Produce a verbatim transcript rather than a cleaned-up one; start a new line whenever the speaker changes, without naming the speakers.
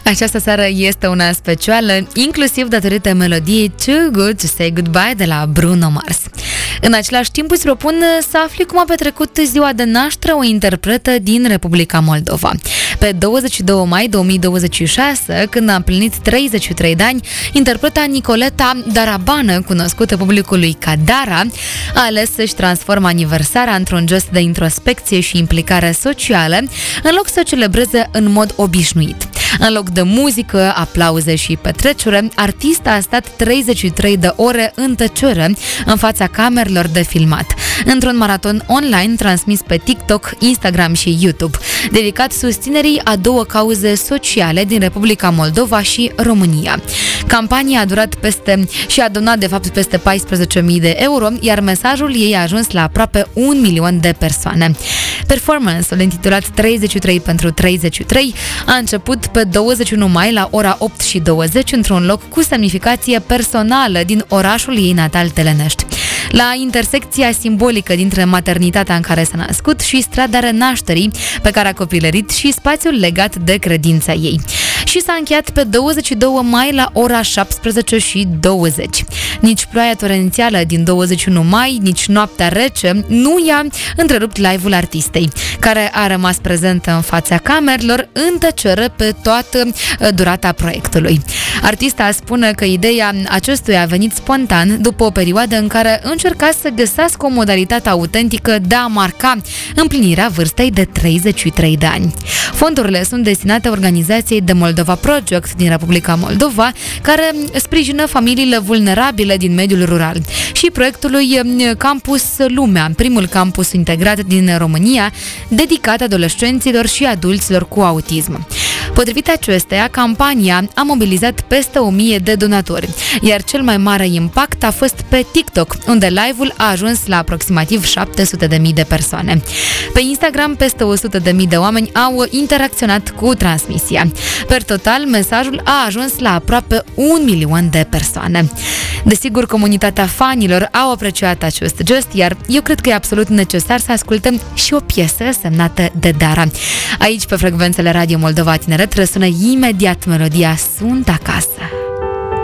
Această seară este una specială, inclusiv datorită melodiei Too Good to Say Goodbye de la Bruno Mars. În același timp îți propun să afli cum a petrecut ziua de naștere o interpretă din Republica Moldova. Pe douăzeci și doi mai două mii douăzeci și șase, când a împlinit treizeci și trei de ani, interpreta Nicoleta Darabană, cunoscută publicului ca Dara, a ales să-și transformă aniversarea într-un gest de introspecție și implicare socială, în loc să o celebreze în mod obișnuit. În loc de muzică, aplauze și petrecere, artista a stat treizeci și trei de ore în tăcere în fața camerelor de filmat, într-un maraton online transmis pe TikTok, Instagram și YouTube, dedicat susținerii a două cauze sociale din Republica Moldova și România. Campania a durat peste și a donat de fapt peste paisprezece mii de euro, iar mesajul ei a ajuns la aproape un milion de persoane. Performance-ul, intitulat treizeci și trei pentru treizeci și trei, a început pe douăzeci și unu mai la ora opt și douăzeci într-un loc cu semnificație personală din orașul ei natal Telenești, la intersecția simbolică dintre maternitatea în care s-a născut și strada renașterii pe care a copilărit și spațiul legat de credința ei. Și s-a încheiat pe douăzeci și doi mai la ora șaptesprezece și douăzeci. Nici ploaia torențială din douăzeci și unu mai, nici noaptea rece nu i-a întrerupt live-ul artistei, care a rămas prezentă în fața camerelor în tăcere pe toată durata proiectului. Artista spune că ideea acestuia a venit spontan după o perioadă în care încerca să găsească o modalitate autentică de a marca împlinirea vârstei de treizeci și trei de ani. Fondurile sunt destinate organizației The Moldova Project din Republica Moldova, care sprijină familiile vulnerabile din mediul rural, și proiectului Campus Lumea, primul campus integrat din România, dedicat adolescenților și adulților cu autism. Potrivit acesteia, campania a mobilizat peste o mie de donatori, iar cel mai mare impact a fost pe TikTok, unde live-ul a ajuns la aproximativ șapte sute de mii de persoane. Pe Instagram, peste o sută de mii de oameni au interacționat cu transmisia. Per total, mesajul a ajuns la aproape un milion de persoane. Desigur, comunitatea fanilor au apreciat acest gest, iar eu cred că e absolut necesar să ascultăm și o piesă semnată de Dara. Aici, pe frecvențele Radio Moldova Tineret, răsună imediat melodia Sunt acasă.